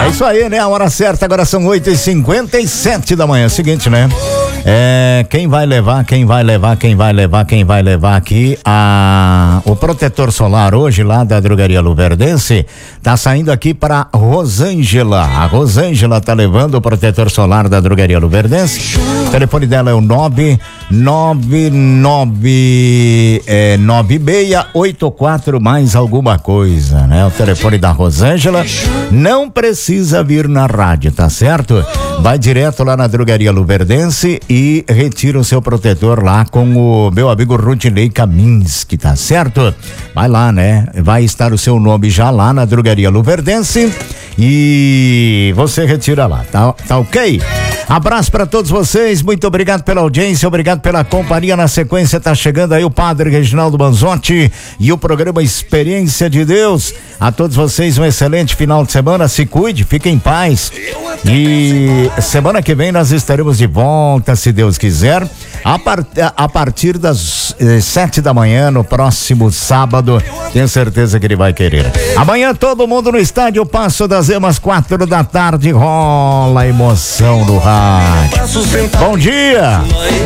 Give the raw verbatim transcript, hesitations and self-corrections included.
É isso aí, né? A hora certa agora são oito e cinquenta e sete da manhã. Seguinte, né? É, quem vai levar, quem vai levar, quem vai levar, quem vai levar aqui a, o protetor solar hoje lá da Drogaria Luverdense tá saindo aqui para Rosângela. A Rosângela tá levando o protetor solar da Drogaria Luverdense. O telefone dela é o nove nove nove é, nove seis oito quatro mais alguma coisa, né? O telefone da Rosângela. Não precisa vir na rádio, tá certo? Vai direto lá na Drogaria Luverdense e retira o seu protetor lá com o meu amigo Rudinei Kaminski, tá certo? Vai lá, né? Vai estar o seu nome já lá na Drogaria Luverdense e você retira lá, tá, tá ok? Abraço para todos vocês, muito obrigado pela audiência, obrigado pela companhia. Na sequência tá chegando aí o Padre Reginaldo Manzotti e o programa Experiência de Deus. A todos vocês um excelente final de semana, se cuide, fique em paz. E semana que vem nós estaremos de volta, se Deus quiser, a, part, a partir das eh, sete da manhã no próximo sábado. Tenho certeza que ele vai querer. Amanhã todo mundo no estádio Passo das Emas, quatro da tarde, rola a emoção do rádio. Bom dia!